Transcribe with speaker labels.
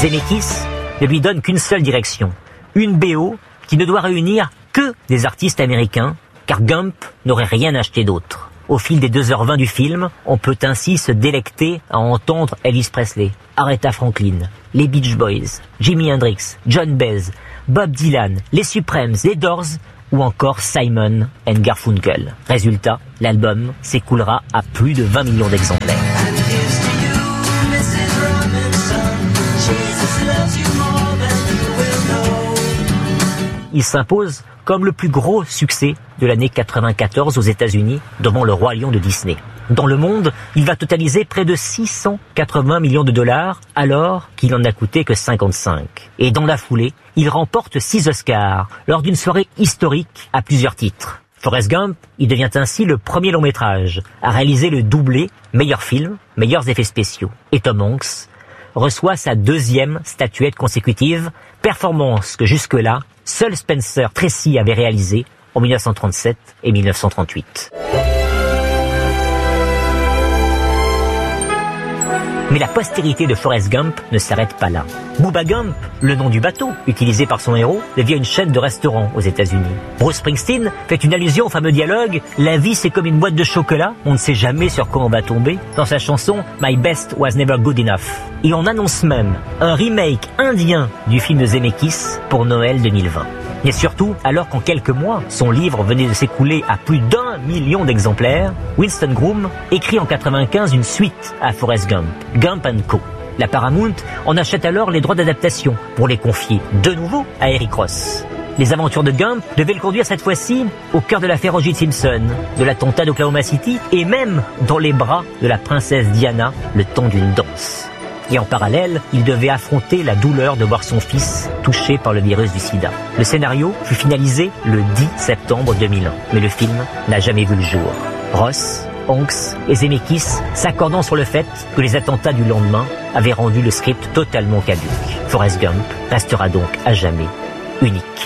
Speaker 1: Zemeckis ne lui donne qu'une seule direction, une BO qui ne doit réunir que des artistes américains, car Gump n'aurait rien acheté d'autre. Au fil des 2h20 du film, on peut ainsi se délecter à entendre Elvis Presley, Aretha Franklin, les Beach Boys, Jimi Hendrix, John Baez, Bob Dylan, les Supremes, les Doors ou encore Simon & Garfunkel. Résultat, l'album s'écoulera à plus de 20 millions d'exemplaires. Il s'impose comme le plus gros succès de l'année 94 aux États-Unis devant le Roi Lion de Disney. Dans le monde, il va totaliser près de 680 millions de dollars alors qu'il n'en a coûté que 55. Et dans la foulée, il remporte 6 Oscars lors d'une soirée historique à plusieurs titres. Forrest Gump, il devient ainsi le premier long-métrage à réaliser le doublé meilleur film, meilleurs effets spéciaux. Et Tom Hanks reçoit sa 2e statuette consécutive, performance que jusque-là, seul Spencer Tracy avait réalisé en 1937 et 1938. Mais la postérité de Forrest Gump ne s'arrête pas là. Bubba Gump, le nom du bateau utilisé par son héros, devient une chaîne de restaurants aux États-Unis. Bruce Springsteen fait une allusion au fameux dialogue « La vie c'est comme une boîte de chocolat, on ne sait jamais sur quoi on va tomber » dans sa chanson « My best was never good enough ». Et on annonce même un remake indien du film de Zemeckis pour Noël 2020. Mais surtout, alors qu'en quelques mois, son livre venait de s'écouler à plus d'1 million d'exemplaires, Winston Groom écrit en 95 une suite à Forrest Gump, Gump & Co. La Paramount en achète alors les droits d'adaptation pour les confier de nouveau à Eric Ross. Les aventures de Gump devaient le conduire cette fois-ci au cœur de l'affaire O.J. Simpson, de l'attentat d'Oklahoma City et même dans les bras de la princesse Diana le temps d'une danse. Et en parallèle, il devait affronter la douleur de voir son fils touché par le virus du sida. Le scénario fut finalisé le 10 septembre 2001, mais le film n'a jamais vu le jour. Ross, Hanks et Zemeckis s'accordant sur le fait que les attentats du lendemain avaient rendu le script totalement caduc. Forrest Gump restera donc à jamais unique.